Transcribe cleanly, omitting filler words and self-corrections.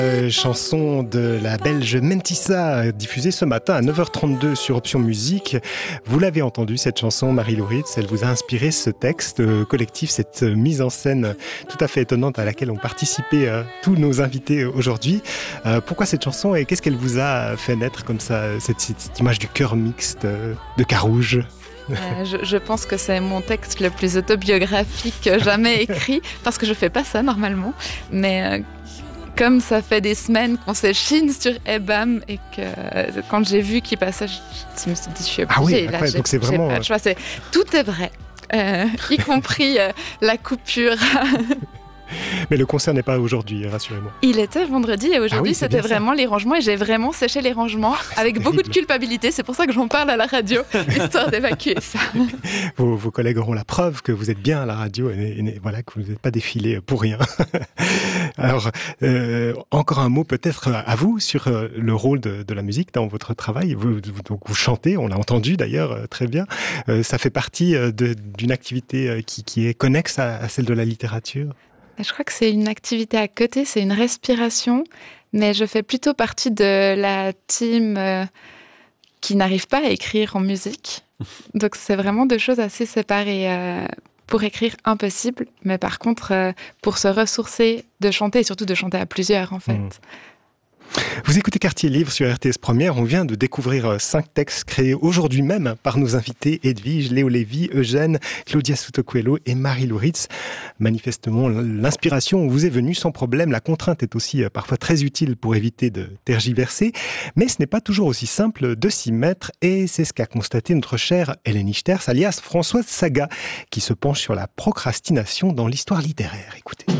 Chanson de la Belge Mentissa, diffusée ce matin à 9h32 sur Option Musique. Vous l'avez entendu, cette chanson, Marie-Lou Ritz, elle vous a inspiré ce texte collectif, cette mise en scène tout à fait étonnante à laquelle ont participé tous nos invités aujourd'hui. Pourquoi cette chanson et qu'est-ce qu'elle vous a fait naître comme ça, cette image du chœur mixte de Carouge? Je pense que c'est mon texte le plus autobiographique jamais écrit, parce que je fais pas ça normalement, mais comme ça fait des semaines qu'on s'échine sur EBAM et que quand j'ai vu qu'il passait, je me suis dit je suis obligée. Ah oui, donc c'est vraiment... pas de choix, tout est vrai, y compris la coupure. Mais le concert n'est pas aujourd'hui, rassurez-moi. Il était vendredi et aujourd'hui c'était vraiment les rangements et j'ai vraiment séché les rangements avec beaucoup de culpabilité. C'est pour ça que j'en parle à la radio, histoire d'évacuer ça. Vos collègues auront la preuve que vous êtes bien à la radio et voilà, que vous n'êtes pas défilé pour rien. Alors, encore un mot peut-être à vous sur le rôle de la musique dans votre travail. Vous chantez, on l'a entendu d'ailleurs très bien. Ça fait partie d'une activité qui est connexe à celle de la littérature. Je crois que c'est une activité à côté, c'est une respiration, mais je fais plutôt partie de la team qui n'arrive pas à écrire en musique. Donc c'est vraiment deux choses assez séparées. Pour écrire, impossible, mais par contre, pour se ressourcer, de chanter, et surtout de chanter à plusieurs en fait. Vous écoutez Quartier Livre sur RTS Première. On vient de découvrir 5 textes créés aujourd'hui même par nos invités Edwige, Léo Lévy, Eugène, Claudia Souto-Coelho et Marie-Lou Ritz. Manifestement, l'inspiration vous est venue sans problème. La contrainte est aussi parfois très utile pour éviter de tergiverser. Mais ce n'est pas toujours aussi simple de s'y mettre. Et c'est ce qu'a constaté notre chère Hélène Ichters, alias Françoise Saga, qui se penche sur la procrastination dans l'histoire littéraire. Écoutez.